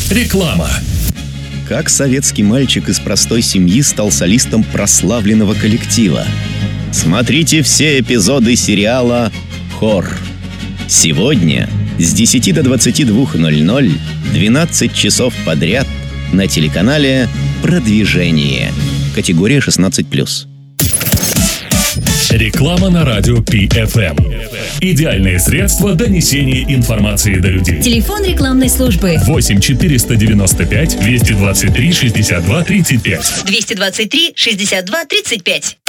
Реклама. Как советский мальчик из простой семьи стал солистом прославленного коллектива? Смотрите все эпизоды сериала «Хор». Сегодня с 10 до 22:00 12 часов подряд на телеканале «Продвижение». Категория 16+. Реклама на радио PFM. Идеальное средство донесения информации до людей. Телефон рекламной службы 8 495 223 62 35. 223 62 35.